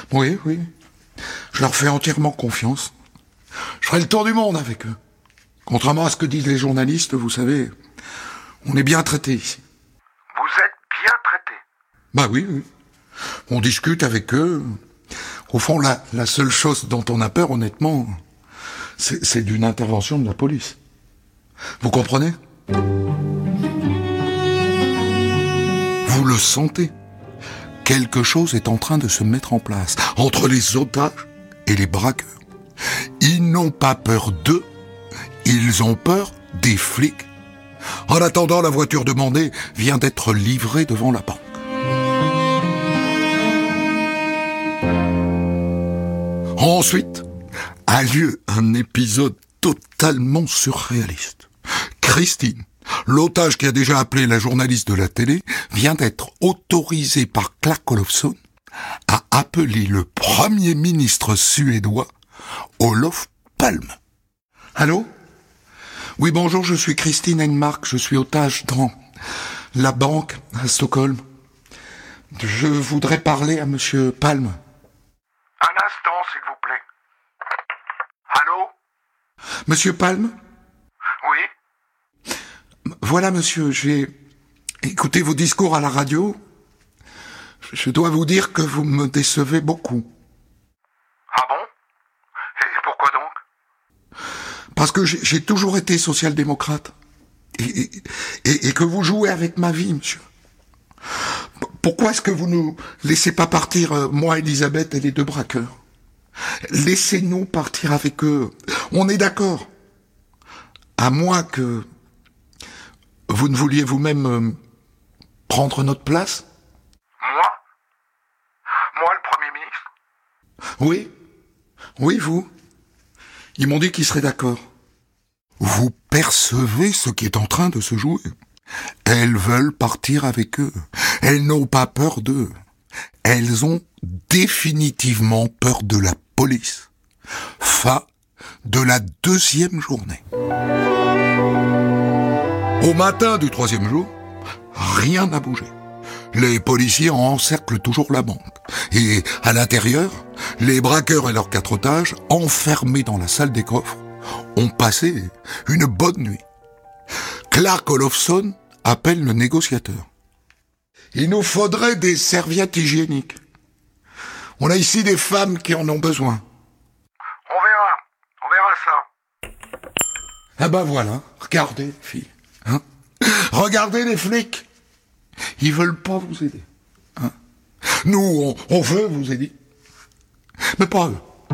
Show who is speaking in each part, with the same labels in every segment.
Speaker 1: Oui, oui. Je leur fais entièrement confiance. Je ferai le tour du monde avec eux. Contrairement à ce que disent les journalistes, vous savez, on est bien traités ici.
Speaker 2: Vous êtes bien traité.
Speaker 1: Bah oui, oui. On discute avec eux. Au fond, la seule chose dont on a peur, honnêtement, c'est d'une intervention de la police. Vous comprenez ? Vous le sentez ? Quelque chose est en train de se mettre en place entre les otages et les braqueurs. Ils n'ont pas peur d'eux, ils ont peur des flics. En attendant, la voiture demandée vient d'être livrée devant la banque. Ensuite, a lieu un épisode totalement surréaliste. Christine, l'otage qui a déjà appelé la journaliste de la télé, vient d'être autorisée par Clark Olofsson à appeler le Premier ministre suédois, Olof Palme. Allô ? Oui, bonjour, je suis Christine Enmark, je suis otage dans la banque à Stockholm. Je voudrais parler à monsieur Palme.
Speaker 2: Un instant, s'il vous plaît. Allô ?
Speaker 1: Monsieur Palme ?
Speaker 2: Oui ?
Speaker 1: Voilà, monsieur, j'ai écouté vos discours à la radio. Je dois vous dire que vous me décevez beaucoup.
Speaker 2: Ah bon ? Et pourquoi donc ?
Speaker 1: Parce que j'ai toujours été social-démocrate. Et que vous jouez avec ma vie, monsieur. Pourquoi est-ce que vous nous laissez pas partir, moi, Elisabeth et les deux braqueurs ? Laissez-nous partir avec eux. On est d'accord. À moins que vous ne vouliez vous-même prendre notre place ?
Speaker 2: Moi ? Moi, le Premier ministre ?
Speaker 1: Oui. Oui, vous. Ils m'ont dit qu'ils seraient d'accord. Vous percevez ce qui est en train de se jouer ? Elles veulent partir avec eux. Elles n'ont pas peur d'eux. Elles ont définitivement peur de la police. Fin de la 2e journée. Au matin du 3e jour, rien n'a bougé. Les policiers encerclent toujours la banque. Et à l'intérieur, les braqueurs et leurs 4 otages, enfermés dans la salle des coffres, ont passé une bonne nuit. Clark Olofsson appelle le négociateur. Il nous faudrait des serviettes hygiéniques. On a ici des femmes qui en ont besoin.
Speaker 2: On verra ça.
Speaker 1: Ah ben voilà, regardez, filles. Hein, regardez les flics. Ils veulent pas vous aider. Hein, nous, on veut vous aider. Mais pas eux.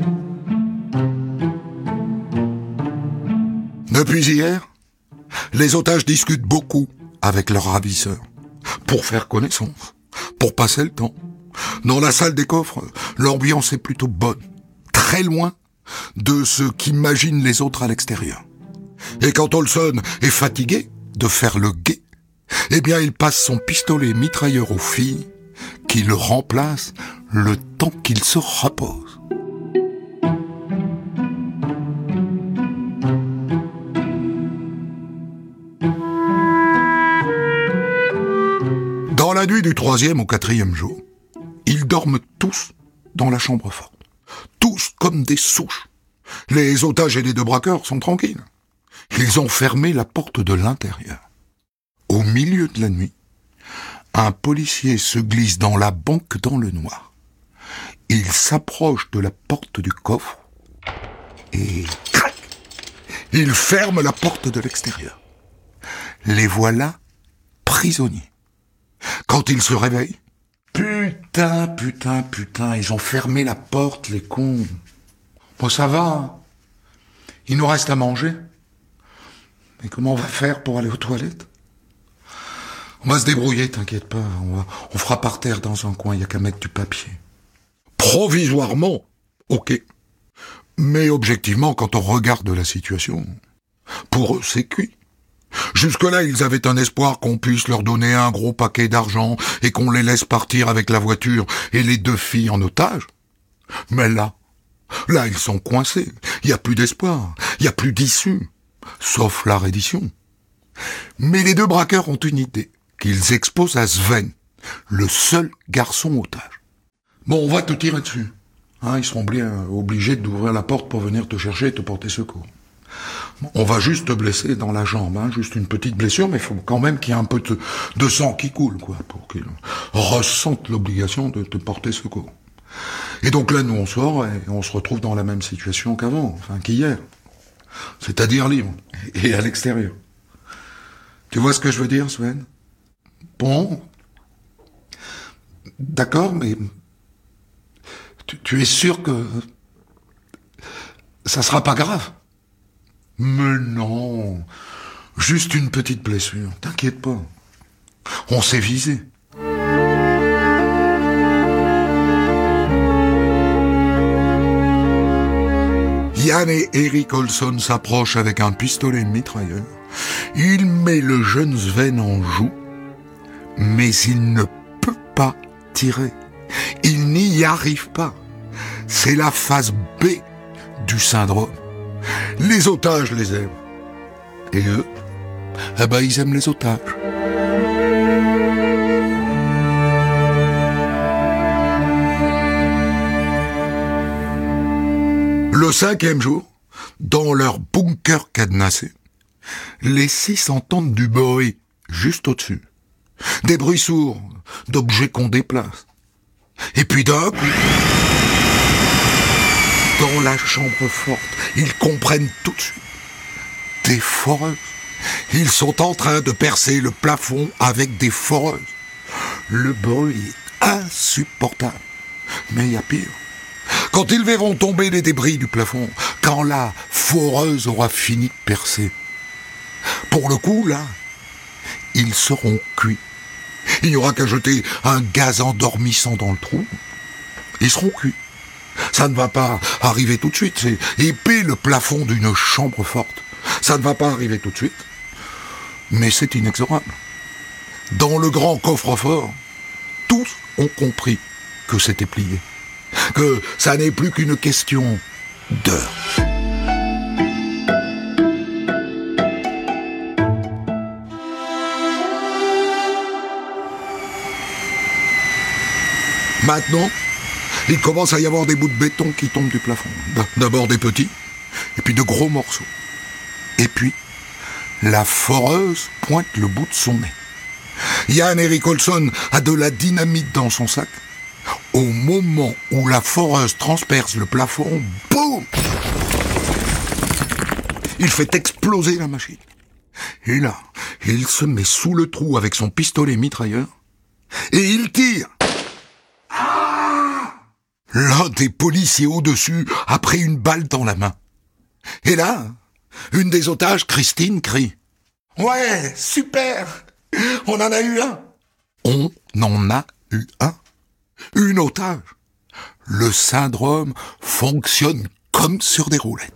Speaker 1: Depuis hier, les otages discutent beaucoup avec leurs ravisseurs, pour faire connaissance, pour passer le temps. Dans la salle des coffres, l'ambiance est plutôt bonne, très loin de ce qu'imaginent les autres à l'extérieur. Et quand Olson est fatigué de faire le guet, eh bien il passe son pistolet mitrailleur aux filles, qui le remplacent le temps qu'il se repose. Dans la nuit du 3e au 4e jour, ils dorment tous dans la chambre forte. Tous comme des souches. Les otages et les 2 braqueurs sont tranquilles. Ils ont fermé la porte de l'intérieur. Au milieu de la nuit, un policier se glisse dans la banque dans le noir. Il s'approche de la porte du coffre et crac, il ferme la porte de l'extérieur. Les voilà prisonniers. Quand ils se réveillent, putain, ils ont fermé la porte, les cons. Bon, ça va, hein. Il nous reste à manger. Mais comment on va faire pour aller aux toilettes ? On va se débrouiller, t'inquiète pas. On fera par terre dans un coin, il n'y a qu'à mettre du papier. Provisoirement, ok. Mais objectivement, quand on regarde la situation, pour eux, c'est cuit. Jusque-là, ils avaient un espoir qu'on puisse leur donner un gros paquet d'argent et qu'on les laisse partir avec la voiture et les 2 filles en otage. Mais là, ils sont coincés. Il n'y a plus d'espoir. Il n'y a plus d'issue. Sauf la reddition. Mais les 2 braqueurs ont une idée qu'ils exposent à Sven, le seul garçon otage. Bon, on va te tirer dessus. Hein, ils seront bien obligés d'ouvrir la porte pour venir te chercher et te porter secours. On va juste te blesser dans la jambe, hein, juste une petite blessure, mais il faut quand même qu'il y ait un peu de sang qui coule, quoi, pour qu'ils ressentent l'obligation de te porter secours. Et donc là, nous, on sort et on se retrouve dans la même situation qu'avant, enfin qu'hier. C'est-à-dire libre, et à l'extérieur. Tu vois ce que je veux dire, Sven? Bon. D'accord, mais... Tu es sûr que... ça sera pas grave? Mais non. Juste une petite blessure, t'inquiète pas. On s'est visé. Jan et Erik Olsson s'approchent avec un pistolet mitrailleur. Il met le jeune Sven en joue, mais il ne peut pas tirer. Il n'y arrive pas. C'est la phase B du syndrome. Les otages les aiment. Et eux, eh ben, ils aiment les otages. Le 5e jour, dans leur bunker cadenassé, les 6 entendent du bruit juste au-dessus. Des bruits sourds, d'objets qu'on déplace. Et puis d'un coup, dans la chambre forte, ils comprennent tout de suite. Des foreuses. Ils sont en train de percer le plafond avec des foreuses. Le bruit est insupportable. Mais il y a pire. Quand ils verront tomber les débris du plafond, quand la foreuse aura fini de percer. Pour le coup, là, ils seront cuits. Il n'y aura qu'à jeter un gaz endormissant dans le trou. Ils seront cuits. Ça ne va pas arriver tout de suite. C'est épais le plafond d'une chambre forte. Ça ne va pas arriver tout de suite. Mais c'est inexorable. Dans le grand coffre-fort, tous ont compris que c'était plié. Que ça n'est plus qu'une question d'heure. Maintenant, il commence à y avoir des bouts de béton qui tombent du plafond. D'abord des petits, et puis de gros morceaux. Et puis, la foreuse pointe le bout de son nez. Jan Erik Olsson a de la dynamite dans son sac. Au moment où la foreuse transperce le plafond, boum! Il fait exploser la machine. Et là, il se met sous le trou avec son pistolet mitrailleur et il tire. L'un des policiers au-dessus a pris une balle dans la main. Et là, une des otages, Christine, crie « Ouais, super! On en a eu un !» On en a eu un. Une otage. Le syndrome fonctionne comme sur des roulettes.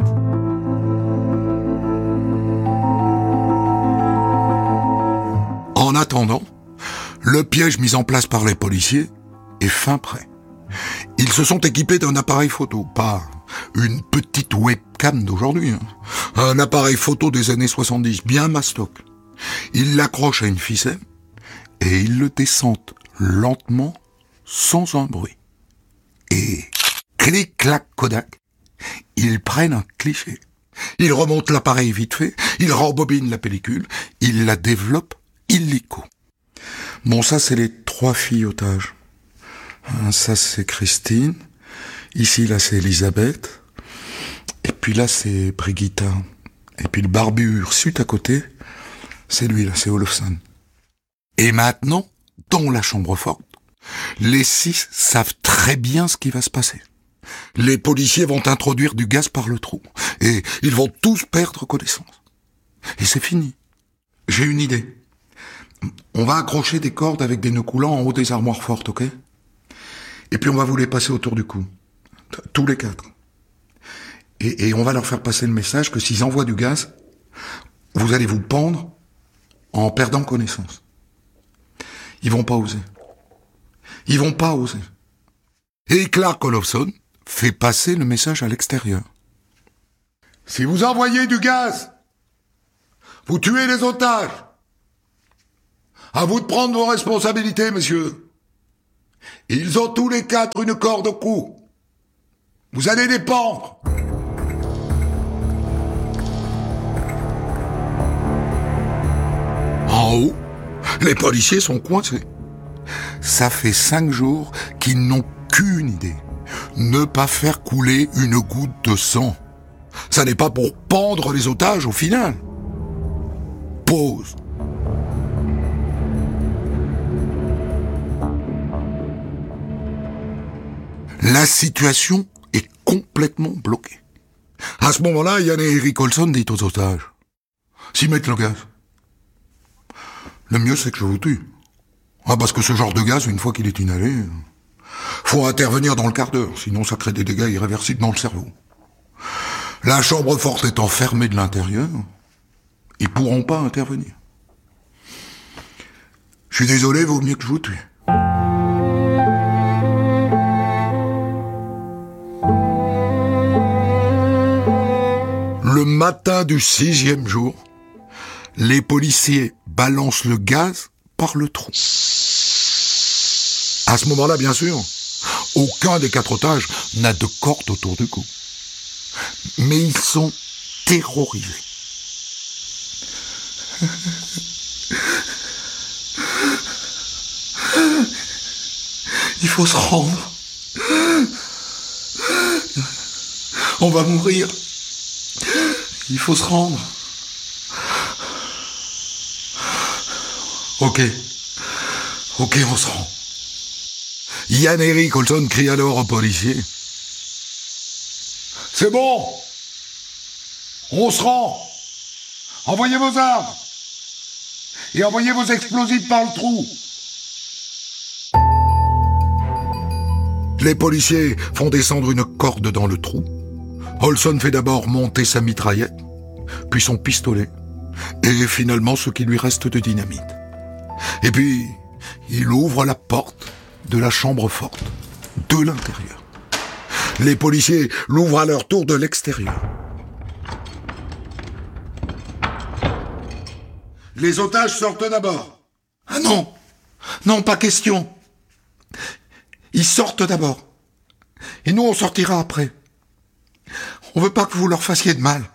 Speaker 1: En attendant, le piège mis en place par les policiers est fin prêt. Ils se sont équipés d'un appareil photo, pas une petite webcam d'aujourd'hui, hein. Un appareil photo des années 70, bien mastoc. Ils l'accrochent à une ficelle et ils le descendent lentement, sans un bruit. Et clic-clac Kodak, ils prennent un cliché. Ils remontent l'appareil vite fait, ils rembobinent la pellicule, ils la développent illico. Bon, ça c'est les 3 filles otages. Ça c'est Christine, ici là c'est Elisabeth, et puis là c'est Brigitta, et puis le barbu Ursut à côté, c'est lui là, c'est Olofsson. Et maintenant, dans la chambre forte, les 6 savent très bien ce qui va se passer. Les policiers vont introduire du gaz par le trou, et ils vont tous perdre connaissance. Et c'est fini. J'ai une idée. On va accrocher des cordes avec des nœuds coulants en haut des armoires fortes, ok ? Et puis on va vous les passer autour du cou. Tous les 4. Et on va leur faire passer le message que s'ils envoient du gaz, vous allez vous pendre en perdant connaissance. Ils vont pas oser. Ils vont pas oser. Et Clark Olofsson fait passer le message à l'extérieur. Si vous envoyez du gaz, vous tuez les otages. À vous de prendre vos responsabilités, messieurs. Ils ont tous les quatre une corde au cou. Vous allez les pendre. En haut, les policiers sont coincés. Ça fait 5 jours qu'ils n'ont qu'une idée. Ne pas faire couler une goutte de sang. Ça n'est pas pour pendre les otages au final. Pause. La situation est complètement bloquée. À ce moment-là, Yann et Eric Olson disent aux otages: s'ils mettent le gaz, le mieux c'est que je vous tue. Ah, parce que ce genre de gaz, une fois qu'il est inhalé, faut intervenir dans le quart d'heure, sinon ça crée des dégâts irréversibles dans le cerveau. La chambre forte étant fermée de l'intérieur, ils pourront pas intervenir. Je suis désolé, vaut mieux que je vous tue. Le matin du 6e jour, les policiers balancent le gaz par le trou. À ce moment-là, bien sûr, aucun des 4 otages n'a de corde autour du cou. Mais ils sont terrorisés. Il faut se rendre. On va mourir. Il faut se rendre. Ok, on se rend. Yann et Eric Olson crient alors aux policiers: c'est bon, on se rend. Envoyez vos armes et envoyez vos explosifs par le trou. Les policiers font descendre une corde dans le trou. Olson fait d'abord monter sa mitraillette, puis son pistolet, et finalement ce qui lui reste de dynamite. Et puis, il ouvre la porte de la chambre forte, de l'intérieur. Les policiers l'ouvrent à leur tour de l'extérieur. Les otages sortent d'abord. Ah non, non, pas question. Ils sortent d'abord. Et nous, on sortira après. On veut pas que vous leur fassiez de mal.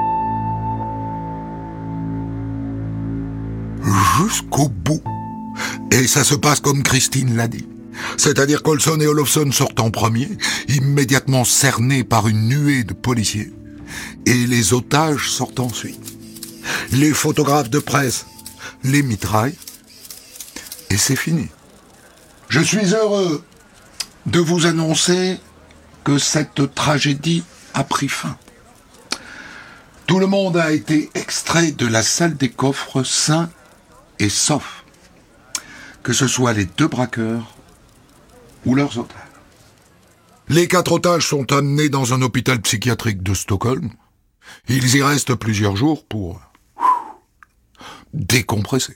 Speaker 1: Jusqu'au bout. Et ça se passe comme Christine l'a dit. C'est-à-dire qu'Olson et Olofsson sortent en premier, immédiatement cernés par une nuée de policiers. Et les otages sortent ensuite. Les photographes de presse les mitraillent. Et c'est fini. Je suis heureux de vous annoncer que cette tragédie a pris fin. Tout le monde a été extrait de la salle des coffres sain et sauf. Que ce soit les 2 braqueurs ou leurs otages. Les 4 otages sont amenés dans un hôpital psychiatrique de Stockholm. Ils y restent plusieurs jours pour décompresser.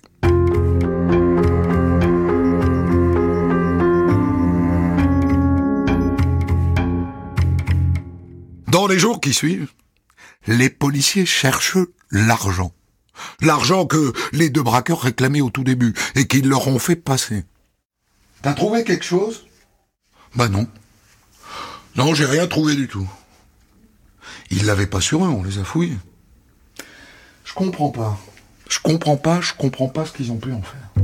Speaker 1: Dans les jours qui suivent, les policiers cherchent l'argent. L'argent que les 2 braqueurs réclamaient au tout début et qu'ils leur ont fait passer. T'as trouvé quelque chose ? Bah non. Non, j'ai rien trouvé du tout. Ils l'avaient pas sur eux, on les a fouillés. Je comprends pas ce qu'ils ont pu en faire.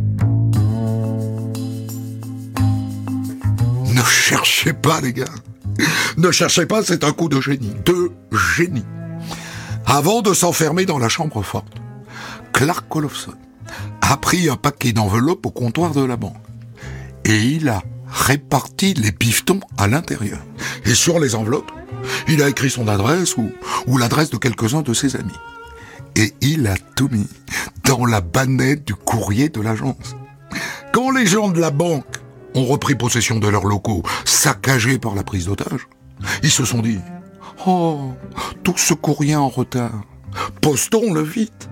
Speaker 1: Ne cherchez pas, les gars. Ne cherchez pas, c'est un coup de génie. De génie. Avant de s'enfermer dans la chambre forte, Clark Olofsson a pris un paquet d'enveloppes au comptoir de la banque. Et il a réparti les bifetons à l'intérieur. Et sur les enveloppes, il a écrit son adresse ou l'adresse de quelques-uns de ses amis. Et il a tout mis dans la bannette du courrier de l'agence. Quand les gens de la banque ont repris possession de leurs locaux, saccagés par la prise d'otages, ils se sont dit: oh, tout ce courrier en retard, postons-le vite.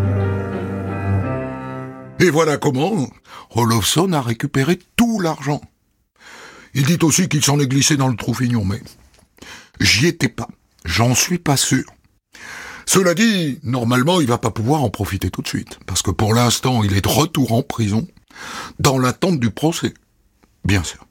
Speaker 1: Et voilà comment Olofsson a récupéré tout l'argent. Il dit aussi qu'il s'en est glissé dans le trou fignon, mais j'y étais pas, j'en suis pas sûr. Cela dit, normalement, il va pas pouvoir en profiter tout de suite, parce que pour l'instant, il est de retour en prison, dans l'attente du procès. Bien sûr.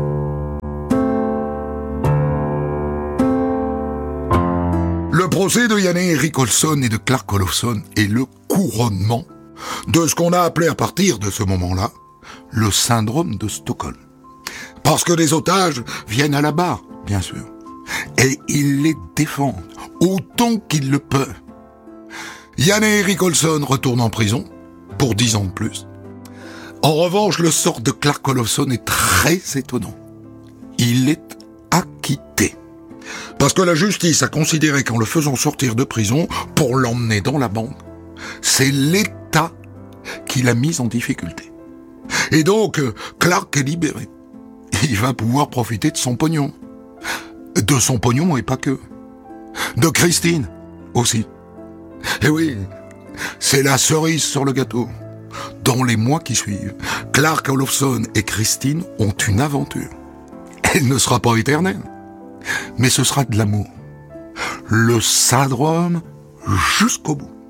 Speaker 1: Le procès de Jan-Erik Olsson et de Clark Olofsson est le couronnement de ce qu'on a appelé à partir de ce moment-là le syndrome de Stockholm. Parce que les otages viennent à la barre, bien sûr, et ils les défendent autant qu'ils le peuvent. Jan-Erik Olsson retourne en prison pour 10 ans de plus. En revanche, le sort de Clark Olofsson est très étonnant. Il est acquitté. Parce que la justice a considéré qu'en le faisant sortir de prison pour l'emmener dans la bande, c'est l'État qui l'a mis en difficulté. Et donc, Clark est libéré. Il va pouvoir profiter de son pognon. De son pognon et pas que. De Christine aussi. Et oui, c'est la cerise sur le gâteau. Dans les mois qui suivent, Clark Olofsson et Christine ont une aventure. Elle ne sera pas éternelle, mais ce sera de l'amour. Le syndrome jusqu'au bout.